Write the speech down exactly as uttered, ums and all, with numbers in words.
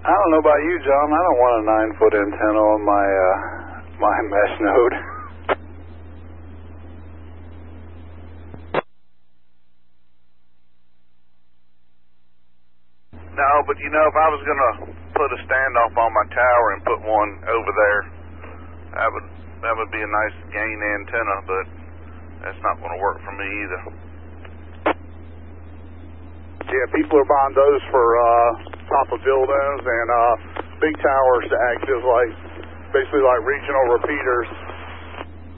I don't know about you, John. I don't want a nine-foot antenna on my uh, my mesh node. No, but you know, if I was going to put a standoff on my tower and put one over there, that would that would be a nice gain antenna, but that's not going to work for me either. Yeah, people are buying those for uh, top of buildings and uh, big towers to act as like, basically like regional repeaters.